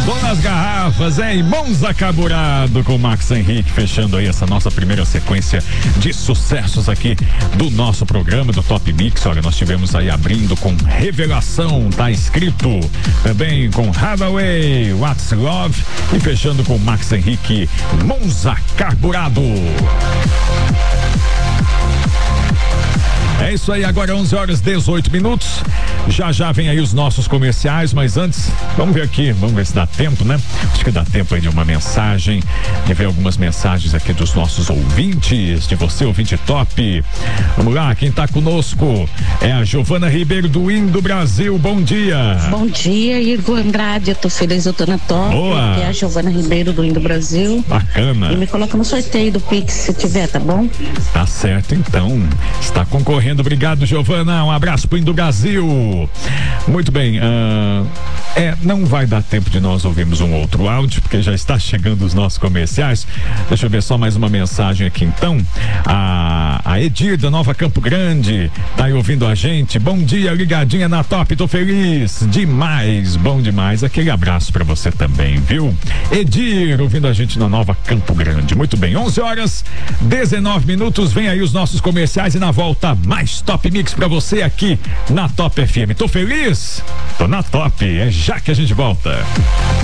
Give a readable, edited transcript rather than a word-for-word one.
Donas Garrafas, hein? Monza Carburado com Max Henrique, fechando aí essa nossa primeira sequência de sucessos aqui do nosso programa, do Top Mix. Olha, nós tivemos aí abrindo com Revelação, tá escrito, também com Hathaway, What's Love, e fechando com Max Henrique, Monza Carburado. É isso aí, agora 11h18. Já vem aí os nossos comerciais, mas antes, vamos ver aqui, vamos ver se dá tempo, né? Acho que dá tempo aí de uma mensagem, de ver algumas mensagens aqui dos nossos ouvintes, de você, ouvinte top. Vamos lá, quem tá conosco é a Giovana Ribeiro do Indo Brasil, bom dia. Bom dia, Igor Andrade, eu tô feliz, eu tô na top. Boa. É a Giovana Ribeiro do Indo Brasil. Bacana. E me coloca no sorteio do Pix se tiver, tá bom? Tá certo, então, está concorrendo. Obrigado, Giovana, um abraço pro Indo Brasil. Muito bem, não vai dar tempo de nós ouvirmos um outro áudio, porque já está chegando os nossos comerciais. Deixa eu ver só mais uma mensagem aqui então. A Edir da Nova Campo Grande tá aí ouvindo a gente. Bom dia, ligadinha na top, tô feliz demais, bom demais. Aquele abraço pra você também, viu? Edir, ouvindo a gente na Nova Campo Grande. Muito bem, 11h19, vem aí os nossos comerciais e na volta mais Top Mix pra você aqui na Top FM. Tô feliz? Tô na Top, é já que a gente volta.